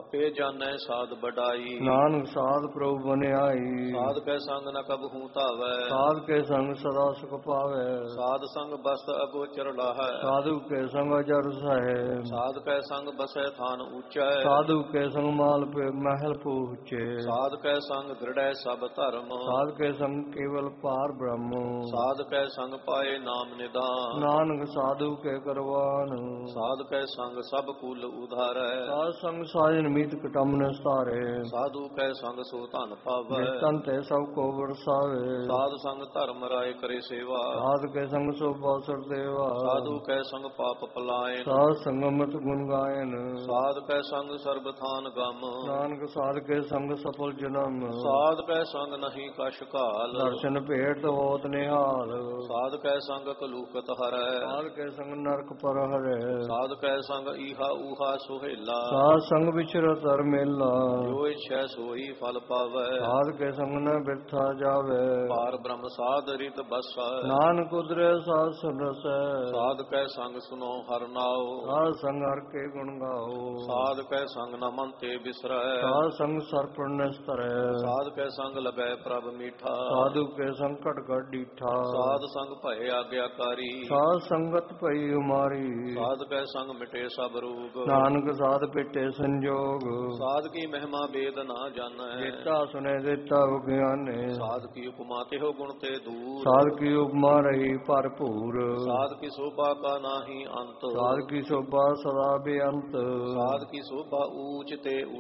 ਆਪੇ ਜਾਣੈ ਸਾਧ ਬਡਾਈ। ਨਾਨਕ ਸਾਧ ਪ੍ਰਭੂ ਬਨਿਆਈ। ਸਾਧ ਕੈ ਸੰਗ ਨ ਕਬਹੂ ਧਾਵੈ। ਸਾਧ ਕੇ ਸੰਗ ਸਦਾ ਸੁਖ ਪਾਵੈ। ਸਾਧ ਸੰਗ ਬਸ ਅਗੋਚਰ ਲਾਹੈ। ਸਾਧੂ ਕੇ ਸੰਗ ਅਜਰ ਸਹਿ। ਸਾਧ ਕੈ ਸੰਗ ਬਸੈ ਥਾਨ ਊਚੈ। ਸਾਧੂ ਕੇ ਸੰਗ ਮਹਿਲ ਪੂਚੇ। ਸਾਧ ਕੈ ਸੰਗ ਦ੍ਰਿੜੈ ਸਭ ਧਰਮ। ਸਾਧ ਕੇ ਸੰਗ ਕੇਵਲ ਪਾਰ ਬ੍ਰਹਮ। ਸਾਧ ਕੈ ਸੰਗ ਪਾਏ ਨਾਮ ਨਿਦਾਨ। ਨਾਨਕ ਸਾਧੂ ਕੇ ਕਰਵਾਨ। ਸਾਧ ਕੈ ਸੰਗ ਸਭ ਕੁਲ ਉਧਾਰੈ। ਸਾਧ ਸੰਗ ਸਾਜਨ ਮੀਤ ਕਟਮ ਨਿਸਤਾਰੇ। ਸਾਧੂ ਕੈ ਸੰਗ ਸੋ ਧਨ ਪਾਵੈ। ਜਿਸ ਤਨ ਤੇ ਸਭ ਕੋ ਵਰਸਾਵੇ। ਸਾਧ ਸੰਗ ਧਰਮ ਰਾਏ ਕਰੇ ਸੇਵਾ। ਸਾਧ ਕੇ ਸੰਗ ਸੋ ਬਾਸਰ ਦੇਵਾ। ਸਾਧੂ ਕੈ ਸੰਗ ਪਾਪ ਪਲਾਇਨ। ਸਾਧ ਸੰਗਮਤ ਗੁਣ ਗਾਇਨ। ਸਾਧ ਕੈ ਸੰਗ ਸਰਬ ਥਾਨ ਗਮ। ਨਾਨਕ ਸਾਧ ਕੇ ਸੰਗ ਸਫਲ ਜਨਮ। ਸਾਧ ਕੈ ਸੰਗ ਨਹੀਂ ਕਛ ਘਾਲ। ਦਰਸ਼ਨ ਭੇਟ ਹੋਤ ਨਿਹਾਲ। ਸਾਧ ਕੈ ਸੰਗ ਕਲੂਕਤ ਹਰੈ। ਸਾਧ ਕੇ ਸੰਗ ਨਰਕ ਪਰ ਹਰੈ। ਸਾਧ ਕੈ ਸੰਗ ਈਹਾ ਊਹਾ ਸੁਹੇਲਾ। ਸਾਧ ਸੰਗ ਵਿਚਰਤ ਹਰ ਮੇਲਾ। ਜੋ ਇਛੈ ਸੋਈ ਫਲ ਪਾਵੈ। ਸਾਧ ਕੇ ਸੰਗ ਨ ਬਿਰਥਾ ਜਾਵੇ। ਪਾਰ ਬ੍ਰਹਮ ਸਾਧ ਰਿਤ ਬਸੈ। ਨਾਨਕ ਉਦਰੇ ਸਾਧ ਸੁਨਸੈ। ਸਾਧ ਕੈ ਸੰਗ ਸੁਨੋ ਹਰ ਨਾਉ। ਸਾਧ ਸੰਗ ਹਰ ਕੇ ਗੁਣ ਗਾਓ। ਸਾਧ ਕੈ ਸੰਗ ਨ ਮਨ ਤੇ ਬਿਸਰੈ। ਸਾਧ ਸੰਗ ਸਰਪਣ ਨਿਸਤਰੈ। ਸਾਧ ਕੈ ਸੰਗ ਲਗੈ ਪ੍ਰਭ ਮੀਠਾ। ਸਾਧੂ ਕੇ ਸੰਗ ਘਟ ਘਟ ਡੀਠਾ। ਸਾਧ ਸੰਗ ਭਏ ਆਗਿਆਕਾਰੀ। ਸਾਧ ਸੰਗਤ ਭਈ ਉਮਾਰੀ। ਸਾਧ ਕੈ ਸੰਗ ਮਿਟੇ ਸਭ ਰੋਗ। ਨਾਨਕ ਸਾਧ ਪਿਟੇ ਸੰਜੋਗ। ਸਾਧ ਕੀ ਮਹਿਮਾ ਵੇਦ ਨਾ ਜਾਣੈ। ਦਿੱਤਾ ਸੁਨੇ ਦਿੱਤਾ ਵਿਗਿਆਨੇ। ਸਾਧ ਕੀ ਉਪਮਾ ਤਿਹੁ ਗੁਣ ਤੇ ਦੂਰ। ਸਾਧ ਕੀ ਉਪਮਾ ਰਹੀ ਭਰਪੂਰ। ਸਾਧ ਕੀ ਸੋਭਾ ਕਾ ਨਾਹੀ ਅੰਤ। ਸਾਧ ਕੀ ਸ਼ੋਭਾ ਸਦਾ ਬੇਅੰਤ। ਸਾਧ ਕੀ ਸੋਭਾ ਊਚ ਤੇ